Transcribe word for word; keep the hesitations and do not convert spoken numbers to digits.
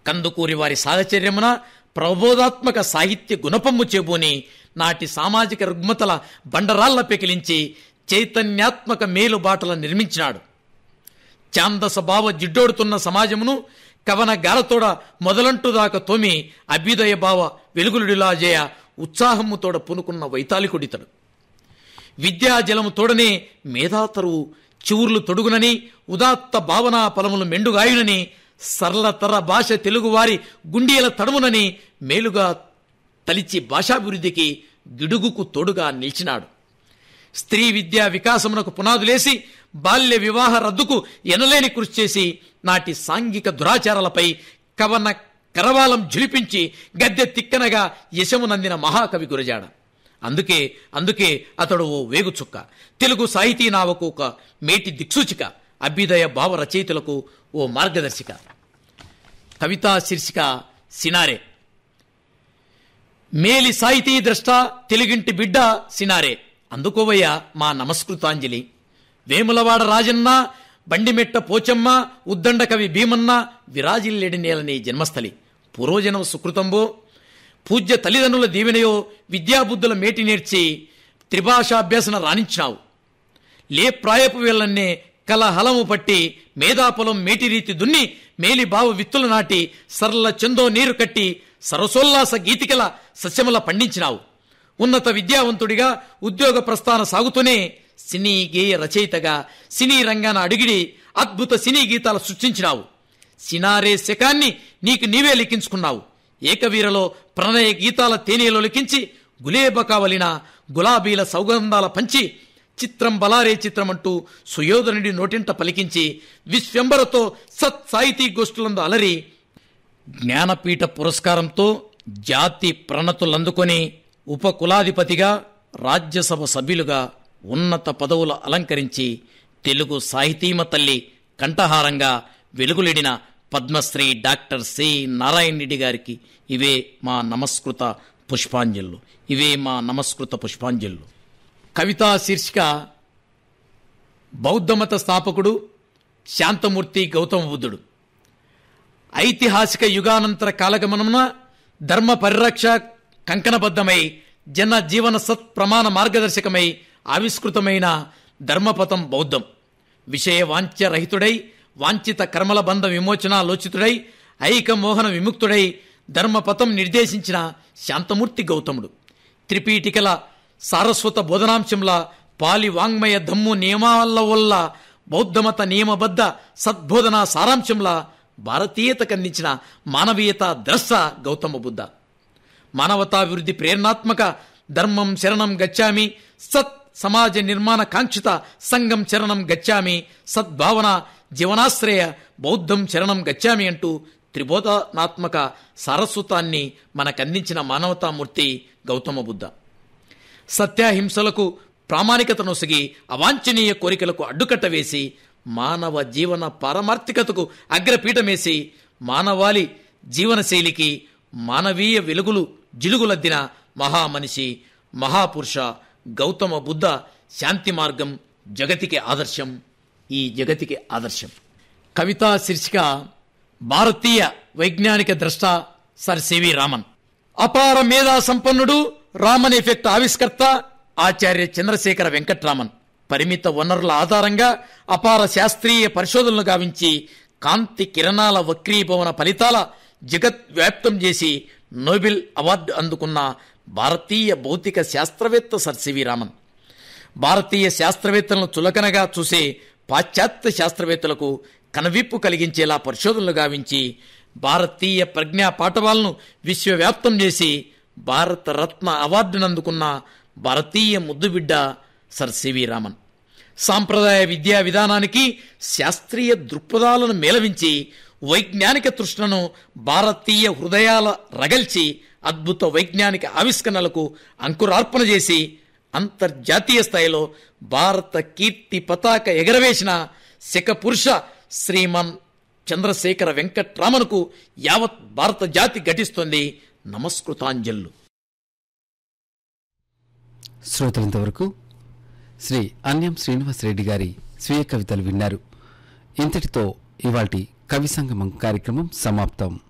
కందుకూరి వారి సాహచర్యమున ప్రబోధాత్మక సాహిత్య గుణపమ్ము చేబూని నాటి సామాజిక రుగ్మతల బండరాళ్ల పెకిలించి చైతన్యాత్మక మేలుబాటల నిర్మించినాడు. ఛాందస భావ జిడ్డోడుతున్న సమాజమును కవన గాలతోడ మొదలంటుదాకా తోమి అభ్యుదయ భావ వెలుగులుడిలా జయ ఉత్సాహముతోడ పూనుకున్న వైతాళికుడితడు. విద్యా జలము తోడనే మేధాతరువు చివుర్లు తొడుగునని, ఉదాత్త భావనా ఫలములు మెండుగాయునని, సరళతర భాష తెలుగువారి గుండెల తడుమునని మేలుగా తలిచి భాషాభివృద్ధికి గిడుగుకు తోడుగా నిలిచినాడు. స్త్రీ విద్యా వికాసమునకు పునాదులేసి బాల్య వివాహ రద్దుకు ఎనలేని కృషి చేసి నాటి సాంఘిక దురాచారాలపై కవన కరవాలం ఝులిపించి గద్దె తిక్కనగా యశమునందిన మహాకవి గురజాడ. అందుకే అందుకే అతడు ఓ వేగుచుక్క, తెలుగు సాహితీ నావకు ఒక మేటి దిక్సూచిక, అభ్యుదయ భావ రచయితలకు ఓ మార్గదర్శిక. కవితా శీర్షిక సినారే. మేలి సాహితీ ద్రష్ట తెలుగింటి బిడ్డ సినారే, అందుకోవయ్య మా నమస్కృతాంజలి. వేములవాడ రాజన్న, బండిమెట్ట పోచమ్మ, ఉద్దండ కవి భీమన్న విరాజిల్లేడి నేలని జన్మస్థలి. పూర్వజనం సుకృతంబో, పూజ్య తల్లిదండ్రుల దీవెనయో విద్యాబుద్ధుల మేటి నేర్చి త్రిభాషాభ్యాసన రాణించినావు. లే ప్రాయపు వేళ్లన్నే కలహలము పట్టి మేధాపొలం మేటిరీతి దున్ని మేలి బావ విత్తులు నాటి సరళ చందో నీరు కట్టి సరసోల్లాస గీతికల సస్యముల పండించినావు. ఉన్నత విద్యావంతుడిగా ఉద్యోగ ప్రస్థాన సాగుతూనే సినీ గేయ రచయితగా సినీ రంగాన అడుగిడి అద్భుత సినీ గీతాలు సృష్టించినావు. సినారే శకాన్ని నీకు నీవే లిఖించుకున్నావు. ఏకవీరలో ప్రణయ గీతాల తేనీలో లిఖించి గులేబకావలిన గులాబీల సౌగంధాల పంచి చిత్రం బలారే చిత్రమంటూ సుయోధనుడి నోటింట పలికించి విశ్వంబరతో సత్ సాహితీ గోష్ఠులందు అలరి జ్ఞానపీఠ పురస్కారంతో జాతి ప్రణతులందుకొని ఉపకులాధిపతిగా రాజ్యసభ సభ్యులుగా ఉన్నత పదవులు అలంకరించి తెలుగు సాహితీమ తల్లి కంఠహారంగా వెలుగులిడిన పద్మశ్రీ డాక్టర్ సి నారాయణ రెడ్డి గారికి ఇవే మా నమస్కృత పుష్పాంజలు. ఇవే మా నమస్కృత పుష్పాంజలు. కవితా శీర్షిక బౌద్ధమత స్థాపకుడు శాంతమూర్తి గౌతమ బుద్ధుడు. ఐతిహాసిక యుగానంతర కాలగమనమున ధర్మ పరిరక్ష కంకణబద్ధమై జన జీవన సత్ ప్రమాణ మార్గదర్శకమై ఆవిష్కృతమైన ధర్మపథం బౌద్ధం. విషయ వాంఛ్యరహితుడై వాంఛిత కర్మల బంధ విమోచన లోచితుడై ఐకమోహన విముక్తుడై ధర్మపథం నిర్దేశించిన శాంతమూర్తి గౌతముడు. త్రిపీఠికల సారస్వత బోధనాంశంలా పాలి వాంగ్మయ దమ్ము నియమాల వల్ల బౌద్ధమత నియమబద్ధ సద్బోధన సారాంశంలా భారతీయత కందించిన మానవీయత ద్రష్ట గౌతమ బుద్ధ. మానవతాభివృద్ధి ప్రేరణాత్మక ధర్మం శరణం గచ్చామి, సత్ సమాజ నిర్మాణ కాంక్షిత సంఘం శరణం గచ్చామి, సద్భావన జీవనాశ్రయ బౌద్ధం శరణం గచ్చామి అంటూ త్రిబోధనాత్మక సారస్వతాన్ని మనకందించిన మానవతామూర్తి గౌతమ బుద్ధ. సత్యాహింసలకు ప్రామాణికతనొసగి అవాంఛనీయ కోరికలకు అడ్డుకట్ట వేసి మానవ జీవన పారమార్థికతకు అగ్రపీఠమేసి మానవాళి జీవనశైలికి మానవీయ వెలుగులు జిలుగులద్దిన మహామనిషి మహాపురుష గౌతమ బుద్ధ శాంతి మార్గం జగతికి ఆదర్శం. ఈ జగతికి ఆదర్శం. కవితా శీర్షిక భారతీయ వైజ్ఞానిక ద్రష్ట సర్ సివి రామన్. అపార మేధా సంపన్నుడు, రామన్ ఎఫెక్ట్ ఆవిష్కర్త ఆచార్య చంద్రశేఖర వెంకట్రామన్. పరిమిత వనరుల ఆధారంగా అపార శాస్త్రీయ పరిశోధనలు గావించి కాంతి కిరణాల వక్రీభవన ఫలితాల జగత్ వ్యాప్తం చేసి నోబెల్ అవార్డు అందుకున్న భారతీయ భౌతిక శాస్త్రవేత్త సర్ సివి రామన్. భారతీయ శాస్త్రవేత్తలను చులకనగా చూసే పాశ్చాత్య శాస్త్రవేత్తలకు కనువిప్పు కలిగించేలా పరిశోధనలు గావించి భారతీయ ప్రజ్ఞా పాఠవాలను విశ్వవ్యాప్తం చేసి భారత రత్న అవార్డును అందుకున్న భారతీయ ముద్దుబిడ్డ సర్ సివి రామన్. సాంప్రదాయ విద్యా విధానానికి శాస్త్రీయ దృక్పథాలను మేళవించి వైజ్ఞానిక తృష్ణను భారతీయ హృదయాల రగల్చి అద్భుత వైజ్ఞానిక ఆవిష్కరణలకు అంకురార్పణ చేసి అంతర్జాతీయ స్థాయిలో భారత కీర్తి పతాక ఎగరవేసిన శక పురుష శ్రీమన్ చంద్రశేఖర వెంకట్రామన్కు యావత్ భారత జాతి ఘటిస్తోంది నమస్కృతాంజలు. శ్రోతలంతవరకు శ్రీ అన్యం శ్రీనివాసరెడ్డి గారి స్వీయ కవితలు విన్నారు. ఇంతటితో ఇవాల్టి కవి సంగమం కార్యక్రమం సమాప్తం.